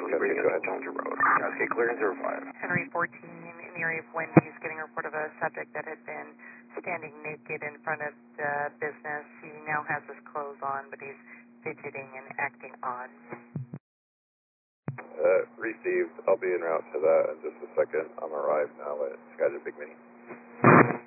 Henry, go ahead. Townsend Road. Cascade clearance 05. Henry 14, in the area of Wendy's, getting a report of a subject that had been standing naked in front of the business. He now has his clothes on, but he's fidgeting and acting odd. Received. I'll be en route to that in just a second. I'm arrived now at Skagit Big Mini.